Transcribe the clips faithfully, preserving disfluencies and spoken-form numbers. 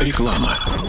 Реклама.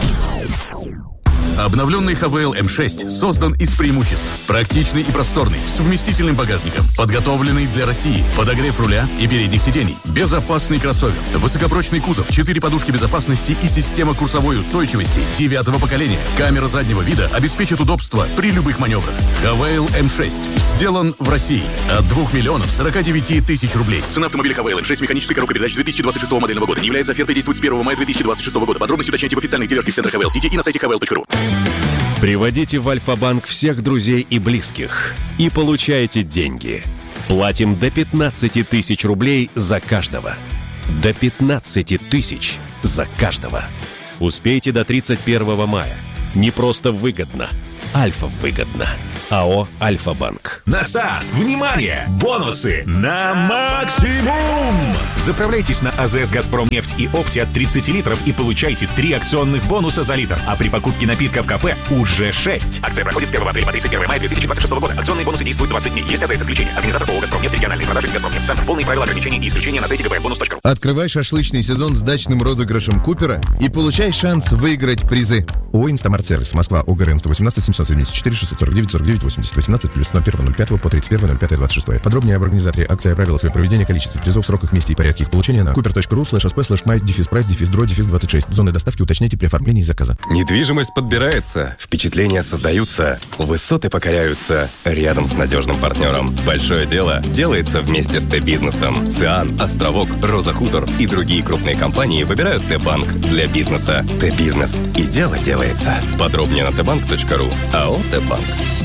Обновленный эйч ви эл эм шесть создан из преимуществ. Практичный и просторный, с вместительным багажником, подготовленный для России, подогрев руля и передних сидений, безопасный кроссовер, высокопрочный кузов, четыре подушки безопасности и система курсовой устойчивости девятого поколения. Камера заднего вида обеспечит удобство при любых маневрах. эйч ви эл эм шесть сделан в России от двух миллионов сорока девяти тысяч рублей. Цена автомобиля эйч ви эл эм шесть механической коробкой передач две тысячи двадцать шестого модельного года не является офертой, действует с первого мая две тысячи двадцать шестого года. Подробности уточняйте в официальных дилерских центрах эйч ви эл сети и на сайте эйч ви эл точка ру. Приводите в Альфа-банк всех друзей и близких и получайте деньги. Платим до пятнадцати тысяч рублей за каждого. До пятнадцати тысяч за каждого. Успейте до тридцать первого мая. Не просто выгодно. Альфа выгодно. АО «Альфа-банк». На старт! Внимание! Бонусы на максимум! Заправляйтесь на АЗС «Газпромнефть» и «Опти» от тридцати литров и получайте три акционных бонуса за литр. А при покупке напитка в кафе уже шесть. Акция проходит с первого апреля по тридцать первого мая две тысячи двадцать шестого года. Акционные бонусы действуют двадцать дней. Есть АЗС исключения. Организатор ООО «Газпромнефть», региональные продажи «Газпромнефть». Центр. Полные правила ограничений и исключения на сайте гэ пэ бонус точка ру. Открывай шашлычный сезон с дачным розыгрышем Купера и получай шанс выиграть призы. ООО «Инстамарт-сервис», Москва, ОГРН сто восемнадцать семьсот семьдесят четыре шестьсот сорок девять сорок девять восемьдесят восемнадцать плюс ноль первого ноль пятого по тридцать первого ноль пятого двадцать шестого. Подробнее об организаторе акции, о правилах ее проведения, количестве призов, сроках, месте и порядке их получения на купер точка ру слэш эс пэ слэш май дефис прайс дефис дро дефис двадцать шесть. Зоны доставки уточняйте при оформлении заказа. Недвижимость подбирается, впечатления создаются, высоты покоряются рядом с надежным партнером. Большое дело делается вместе с Т-бизнесом. ЦИАН, Островок, Роза Хутор и другие крупные компании выбирают Т-банк для бизнеса. Т-бизнес. И дело делается. Подробнее на тэ банк точка ру. АО «Т-банк».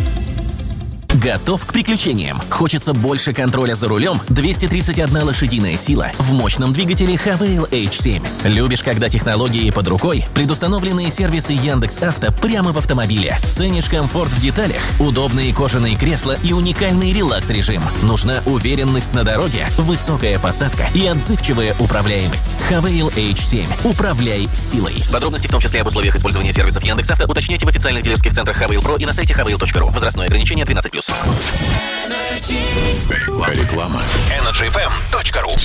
Готов к приключениям? Хочется больше контроля за рулем? двести тридцать одна лошадиная сила в мощном двигателе эйч ви эл эйч семь. Любишь, когда технологии под рукой? Предустановленные сервисы Яндекс.Авто прямо в автомобиле. Ценишь комфорт в деталях? Удобные кожаные кресла и уникальный релакс-режим. Нужна уверенность на дороге? Высокая посадка и отзывчивая управляемость. эйч ви эл эйч семь. Управляй силой. Подробности, в том числе об условиях использования сервисов Яндекс.Авто, уточняйте в официальных дилерских центрах эйч ви эл Pro и на сайте эйч ви эл точка ру. Возрастное ограничение двенадцать плюс. Реклама. энерджи эф эм точка ру.